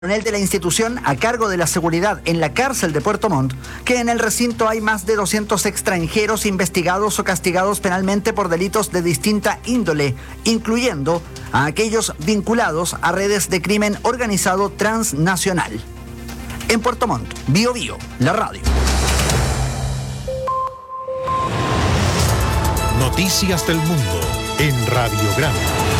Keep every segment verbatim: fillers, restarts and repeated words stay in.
Coronel de la institución a cargo de la seguridad en la cárcel de Puerto Montt, que en el recinto hay más de doscientos extranjeros investigados o castigados penalmente por delitos de distinta índole, incluyendo a aquellos vinculados a redes de crimen organizado transnacional. En Puerto Montt, Bio Bio, la radio. Noticias del Mundo en Radiograma.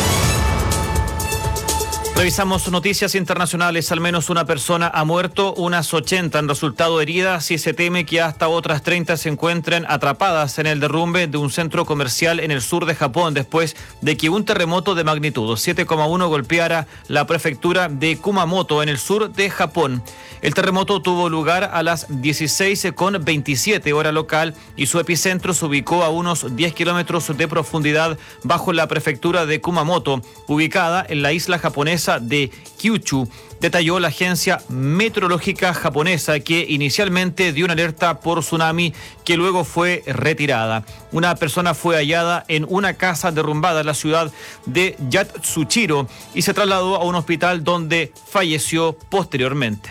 Revisamos noticias internacionales. Al menos una persona ha muerto, unas ochenta han resultado heridas y se teme que hasta otras treinta se encuentren atrapadas en el derrumbe de un centro comercial en el sur de Japón después de que un terremoto de magnitud siete coma uno golpeara la prefectura de Kumamoto en el sur de Japón. El terremoto tuvo lugar a las dieciséis con veintisiete hora local y su epicentro se ubicó a unos diez kilómetros de profundidad bajo la prefectura de Kumamoto, ubicada en la isla japonesa de Kyushu, detalló la agencia meteorológica japonesa, que inicialmente dio una alerta por tsunami que luego fue retirada. Una persona fue hallada en una casa derrumbada en la ciudad de Yatsuchiro y se trasladó a un hospital donde falleció posteriormente.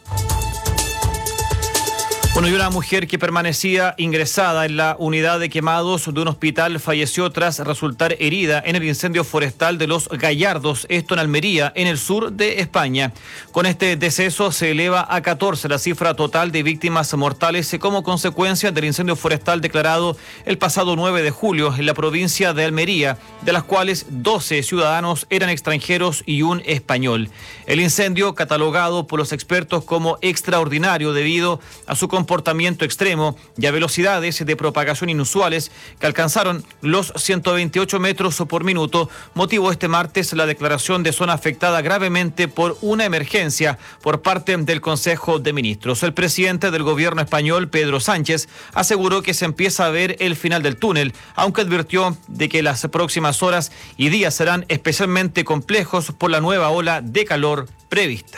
Bueno, y una mujer que permanecía ingresada en la unidad de quemados de un hospital falleció tras resultar herida en el incendio forestal de Los Gallardos, esto en Almería, en el sur de España. Con este deceso se eleva a catorce la cifra total de víctimas mortales como consecuencia del incendio forestal declarado el pasado nueve de julio en la provincia de Almería, de las cuales doce ciudadanos eran extranjeros y un español. El incendio, catalogado por los expertos como extraordinario debido a su comportamiento extremo y a velocidades de propagación inusuales que alcanzaron los ciento veintiocho metros por minuto, motivó este martes la declaración de zona afectada gravemente por una emergencia por parte del Consejo de Ministros. El presidente del gobierno español, Pedro Sánchez, aseguró que se empieza a ver el final del túnel, aunque advirtió de que las próximas horas y días serán especialmente complejos por la nueva ola de calor prevista.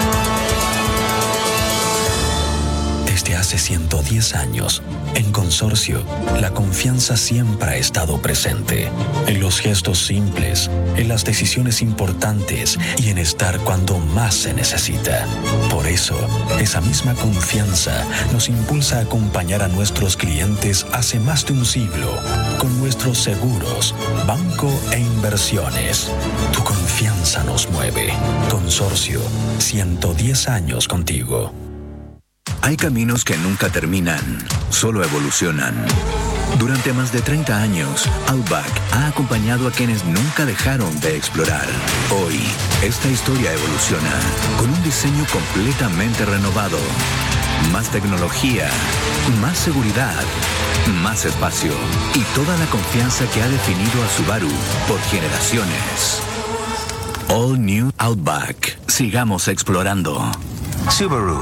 Desde hace ciento diez años, en Consorcio, la confianza siempre ha estado presente. En los gestos simples, en las decisiones importantes y en estar cuando más se necesita. Por eso, esa misma confianza nos impulsa a acompañar a nuestros clientes hace más de un siglo con nuestros seguros, banco e inversiones. Tu confianza nos mueve. Consorcio, ciento diez años contigo. Hay caminos que nunca terminan, solo evolucionan. Durante más de treinta años, Outback ha acompañado a quienes nunca dejaron de explorar. Hoy, esta historia evoluciona con un diseño completamente renovado. Más tecnología, más seguridad, más espacio y toda la confianza que ha definido a Subaru por generaciones. All New Outback. Sigamos explorando. Subaru.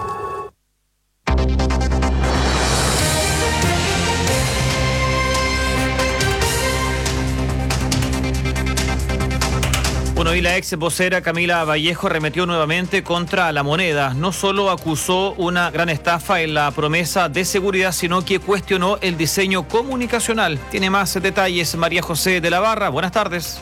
Bueno, y la ex vocera Camila Vallejo arremetió nuevamente contra la moneda. No solo acusó una gran estafa en la promesa de seguridad, sino que cuestionó el diseño comunicacional. Tiene más detalles María José de la Barra. Buenas tardes.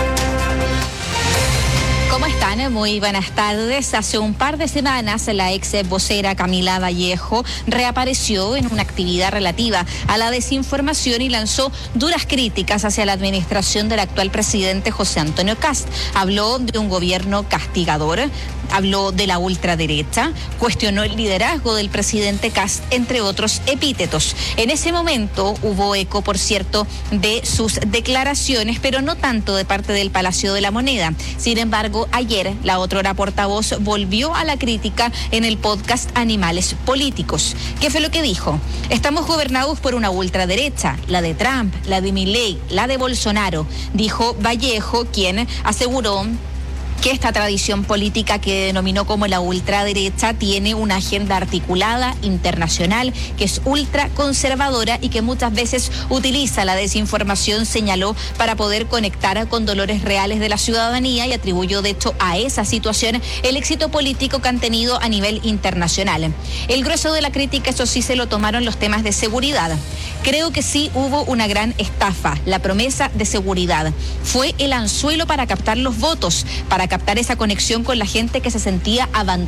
¿Cómo están? Muy buenas tardes. Hace un par de semanas la ex vocera Camila Vallejo reapareció en una actividad relativa a la desinformación y lanzó duras críticas hacia la administración del actual presidente José Antonio Kast. Habló de un gobierno castigador, habló de la ultraderecha, cuestionó el liderazgo del presidente Kast, entre otros epítetos. En ese momento hubo eco, por cierto, de sus declaraciones, pero no tanto de parte del Palacio de la Moneda. Sin embargo, ayer la otrora portavoz volvió a la crítica en el podcast Animales Políticos. ¿Qué fue lo que dijo? Estamos gobernados por una ultraderecha, la de Trump, la de Milei, la de Bolsonaro, dijo Vallejo, quien aseguró que esta tradición política que denominó como la ultraderecha tiene una agenda articulada, internacional, que es ultraconservadora y que muchas veces utiliza la desinformación, señaló, para poder conectar con dolores reales de la ciudadanía, y atribuyó de hecho a esa situación el éxito político que han tenido a nivel internacional. El grueso de la crítica, eso sí, se lo tomaron los temas de seguridad. Creo que sí hubo una gran estafa. La promesa de seguridad fue el anzuelo para captar los votos, para captar esa conexión con la gente que se sentía abandonada